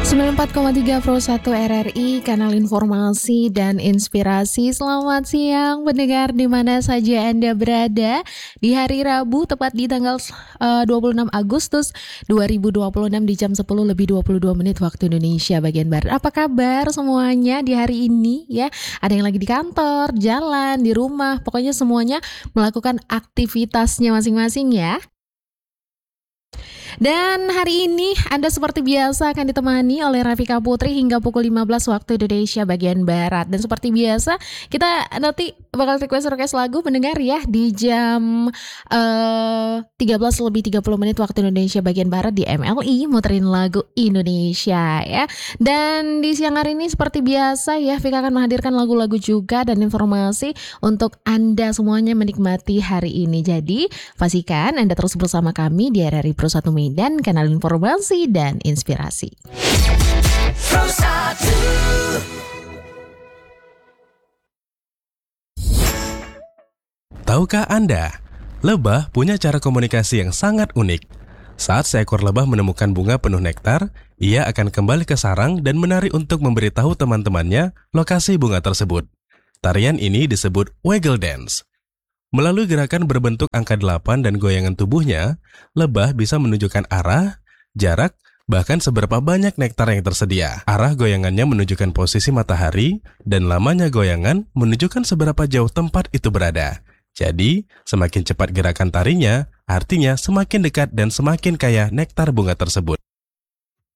94,3 Pro 1 RRI, kanal informasi dan inspirasi. Selamat siang pendengar di mana saja Anda berada. Di hari Rabu tepat di tanggal 26 Agustus 2026 di jam 10 lebih 22 menit waktu Indonesia bagian Barat. Apa kabar semuanya di hari ini ya? Ada yang lagi di kantor, jalan, di rumah, pokoknya semuanya melakukan aktivitasnya masing-masing ya. Dan hari ini Anda seperti biasa akan ditemani oleh Rafika Putri hingga pukul 15 waktu Indonesia bagian Barat. Dan seperti biasa kita nanti bakal request lagu pendengar ya di jam 13 lebih 30 menit waktu Indonesia bagian Barat di MLI muterin lagu Indonesia ya. Dan di siang hari ini seperti biasa ya Vika akan menghadirkan lagu-lagu juga dan informasi untuk Anda semuanya menikmati hari ini. Jadi pastikan Anda terus bersama kami di RRI Pro 1 Medan, kanal informasi dan inspirasi. Pro 1. Tahukah Anda, lebah punya cara komunikasi yang sangat unik. Saat seekor lebah menemukan bunga penuh nektar, ia akan kembali ke sarang dan menari untuk memberitahu teman-temannya lokasi bunga tersebut. Tarian ini disebut waggle dance. Melalui gerakan berbentuk angka 8 dan goyangan tubuhnya, lebah bisa menunjukkan arah, jarak, bahkan seberapa banyak nektar yang tersedia. Arah goyangannya menunjukkan posisi matahari, dan lamanya goyangan menunjukkan seberapa jauh tempat itu berada. Jadi, semakin cepat gerakan tarinya, artinya semakin dekat dan semakin kaya nektar bunga tersebut.